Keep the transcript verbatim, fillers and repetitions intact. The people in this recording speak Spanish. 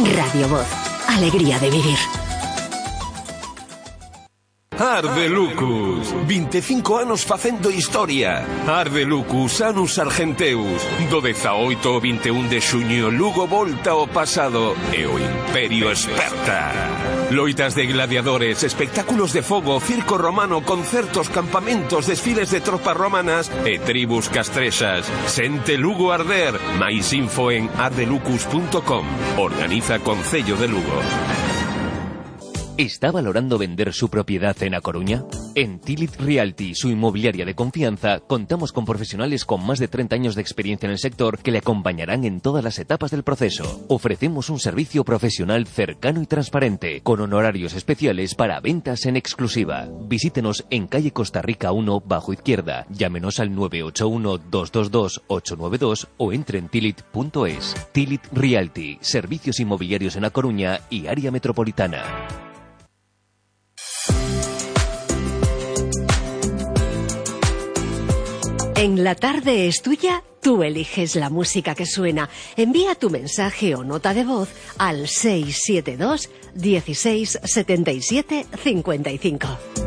Radio Voz. Alegría de vivir. Arde Lucus, vinte e cinco anos facendo historia. Arde Lucus, Anus Argenteus. Do dezaoito ao vinte e un de xuño, Lugo volta ao pasado e o Imperio esperta. Loitas de gladiadores, espectáculos de fogo, circo romano, concertos, campamentos, desfiles de tropas romanas e tribus castrexas. Sente Lugo arder. Mais info en ardelucus punto com. Organiza Concello de Lugo. ¿Está valorando vender su propiedad en A Coruña? En Tilit Realty, su inmobiliaria de confianza, contamos con profesionales con más de treinta años de experiencia en el sector que le acompañarán en todas las etapas del proceso. Ofrecemos un servicio profesional cercano y transparente, con honorarios especiales para ventas en exclusiva. Visítenos en calle Costa Rica uno, bajo izquierda. Llámenos al nueve ocho uno, dos dos dos, ocho nueve dos o entre en tilit punto es. Tilit Realty, servicios inmobiliarios en A Coruña y área metropolitana. En La Tarde es Tuya, tú eliges la música que suena. Envía tu mensaje o nota de voz al seis siete dos, dieciséis, setenta y siete, cincuenta y cinco.